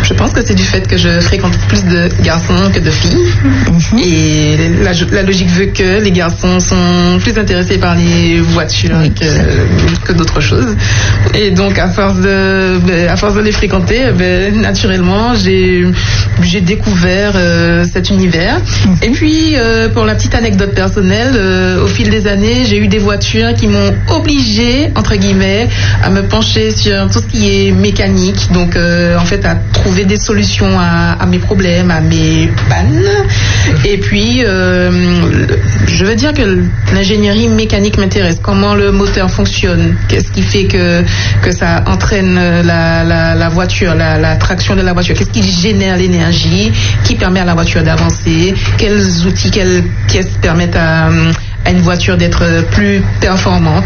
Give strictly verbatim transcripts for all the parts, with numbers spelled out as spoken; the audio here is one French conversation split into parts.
Je pense que c'est du fait que je fréquente plus de garçons que de filles. Mm-hmm. Et la, la logique veut que les garçons sont plus intéressés par les voitures oui, que, que d'autres choses. Et donc, à force de, à force de les fréquenter, ben, naturellement, j'ai, j'ai découvert euh, cet univers. Mm-hmm. Et puis, euh, pour la petite anecdote personnelle, euh, au fil des années, j'ai eu des voitures qui m'ont obligée, entre guillemets, à me pencher sur tout ce qui est mécanique. Donc, euh, en fait, à trouver des solutions à, à mes problèmes, à mes pannes. Et puis, euh, je veux dire que l'ingénierie mécanique m'intéresse. Comment le moteur fonctionne? Qu'est-ce qui fait que, que ça entraîne la, la, la voiture, la, la traction de la voiture? Qu'est-ce qui génère l'énergie? Qui permet à la voiture d'avancer? Quels outils, quelles pièces permettent à... à une voiture d'être plus performante,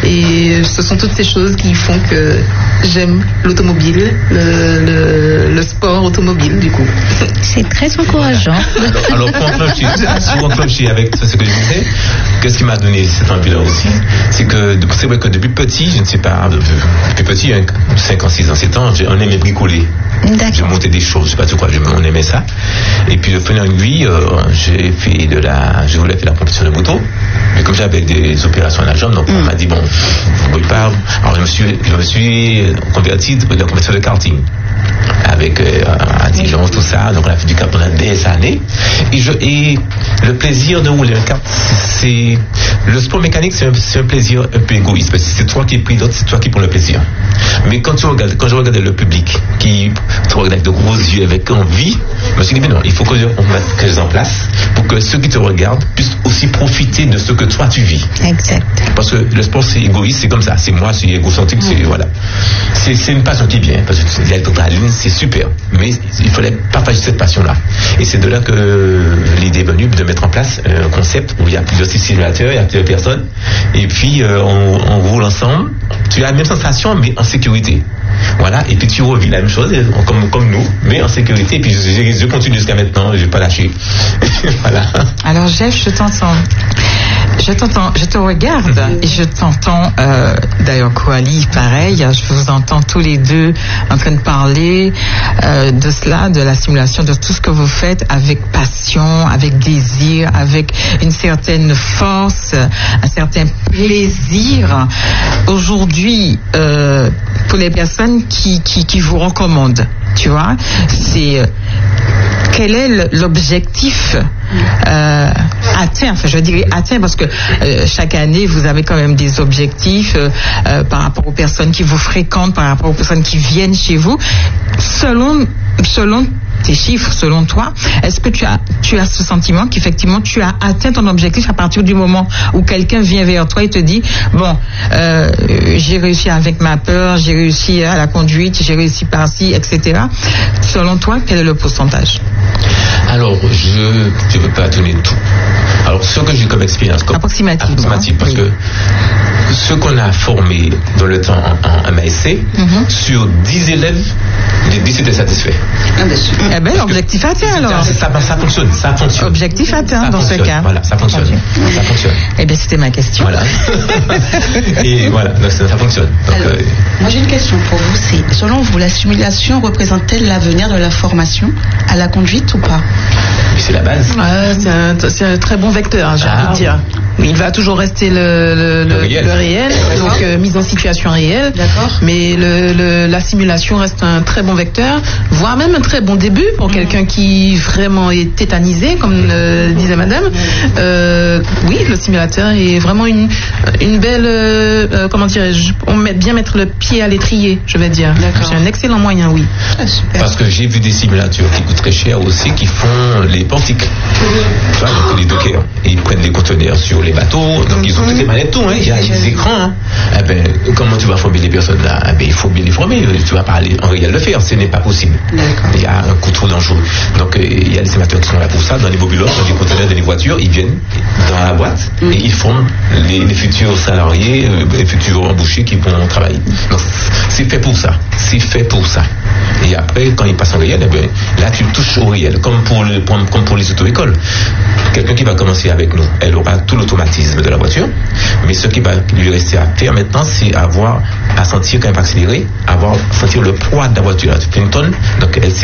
et ce sont toutes ces choses qui font que j'aime l'automobile, le, le, le sport automobile du coup. C'est très encourageant. Alors, alors pour clocher avec ce que je disais, qu'est-ce qui m'a donné cette envie-là aussi, c'est que c'est vrai que depuis petit, je ne sais pas, depuis petit, cinq ans, six ans, sept ans, on aimait bricoler. Je montais des choses, je sais pas tout quoi, je, on aimait ça. Et puis, de fin en aiguille, euh, j'ai fait de la, je voulais faire la compétition de moto. Mais comme j'avais des opérations à la jambe, donc mm. on m'a dit bon, vous pouvez pas. Alors je me suis, je me suis converti dans la compétition de karting avec euh, à Dijon, tout ça. Donc on a fait du kart pendant des années. Et, je, et le plaisir de rouler un kart, c'est le sport mécanique, c'est un, c'est un plaisir un peu égoïste parce que c'est toi qui es pris d'autres, c'est toi qui prends le plaisir. Mais quand tu regardes, quand je regardais le public qui te regarde avec de gros yeux, avec envie, je me suis dit mais non, il faut que on mette quelque chose en place pour que ceux qui te regardent puissent aussi profiter de ce que toi tu vis. Exact. Parce que le sport c'est égoïste, c'est comme ça, c'est moi, c'est égocentrique, mmh. c'est voilà. C'est, c'est une passion qui vient parce que l'adrénaline c'est super, mais il fallait partager cette passion-là. Et c'est de là que l'idée est venue de mettre en place un concept où il y a plusieurs simulateurs, il y a plusieurs personnes, et puis euh, on, on roule ensemble. Tu as la même sensation, mais en sécurité. Voilà, et puis tu revis la même chose, comme, comme nous, mais en sécurité, et puis je, je, je continue jusqu'à maintenant, je ne vais pas lâcher. Voilà. Alors Jeff, je t'entends. Je t'entends, je te regarde mm-hmm. et je t'entends, euh, d'ailleurs Kouali, pareil, je vous entends tous les deux en train de parler euh, de cela, de la simulation, de tout ce que vous faites avec passion, avec désir, avec une certaine force, un certain plaisir. Aujourd'hui, euh, pour les personnes qui, qui, qui vous recommandent, tu vois, c'est... Euh, quel est l'objectif euh, atteint, enfin je dirais atteint parce que euh, chaque année vous avez quand même des objectifs euh, euh, par rapport aux personnes qui vous fréquentent, par rapport aux personnes qui viennent chez vous. Selon, selon tes chiffres, selon toi, est-ce que tu as, tu as ce sentiment qu'effectivement tu as atteint ton objectif à partir du moment où quelqu'un vient vers toi et te dit bon, euh, j'ai réussi avec ma peur, j'ai réussi à la conduite, j'ai réussi par-ci, et cetera. Selon toi, quel est le pourcentage? Alors, je ne veux pas donner tout. Alors, ce que j'ai comme expérience, comme approximative, approximative hein? parce Oui. que ce qu'on a formé dans le temps en, en M A S C, mm-hmm. sur dix élèves, les dix étaient satisfaits. Ah ben, eh ben l'objectif atteint alors. Ça, ça, ça fonctionne, ça fonctionne. Objectif atteint ça dans fonctionne, ce cas. Voilà, ça fonctionne. Okay. Ça fonctionne. Eh bien, c'était ma question. Voilà. Et voilà, donc, ça, ça fonctionne. Donc, alors, euh... moi j'ai une question pour vous, c'est selon vous, la simulation représente-t-elle l'avenir de la formation à la conduite ou pas? C'est la base. Ouais, c'est, un, c'est un très bon vecteur, j'ai ah, envie de dire. Il va toujours rester le, le, le, le réel, le réel donc euh, mise en situation réelle. D'accord. Mais le, le, la simulation reste un très bon vecteur, voire même un très bon début pour mmh. quelqu'un qui vraiment est tétanisé, comme euh, disait Madame. Euh, oui, le simulateur est vraiment une, une belle, euh, comment dirais-je, on met bien mettre le pied à l'étrier, je vais dire. D'accord. C'est un excellent moyen, oui. Ah, super. Parce que j'ai vu des simulateurs qui coûtent très cher aussi, qui font les portiques. Tu vois, donc les dockers, ils prennent des conteneurs sur les bateaux, donc ils ont toutes les manettes, tout, hein, il y a des écrans. Hein. Eh ben, comment tu vas former les personnes là? Eh ben, il faut bien les former, tu vas pas aller en réel le faire, ce n'est pas possible. D'accord. Il y a un coup trop dangereux. Donc il y a des simulateurs qui sont là pour ça, dans les mobilos, dans les conteneurs, dans les voitures, ils viennent dans la boîte mm. et ils forment les, les futurs salariés, les futurs embauchés qui vont travailler. Donc c'est fait pour ça, c'est fait pour ça. Et après, quand ils passent en réel, eh ben, là tu touches au réel, comme pour, le, comme pour les auto-écoles. Quelqu'un qui va commencer avec nous, elle aura tout l'automatisme de la voiture, mais ce qui va lui rester à faire maintenant, c'est avoir à sentir quand elle va accélérer, avoir sentir le poids de la voiture. C'est une tonne, donc elle